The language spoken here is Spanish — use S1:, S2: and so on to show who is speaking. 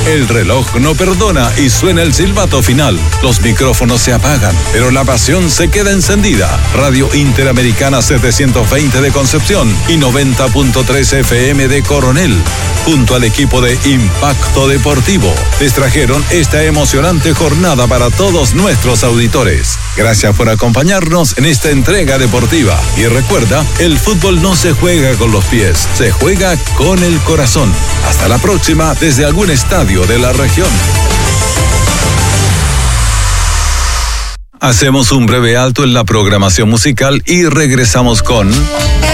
S1: El reloj no perdona y suena el silbato final. Los micrófonos se apagan, pero la pasión se queda encendida. Radio Interamericana 720 de Concepción y 90.3 FM de Coronel, junto al equipo de Impacto Deportivo, les trajeron esta emocionante jornada para todos nuestros auditores. Gracias por acompañarnos en esta entrega deportiva. Y recuerda, el fútbol no se juega con los pies, se juega con el corazón. Hasta la próxima desde algún estadio de la región. Hacemos un breve alto en la programación musical y regresamos con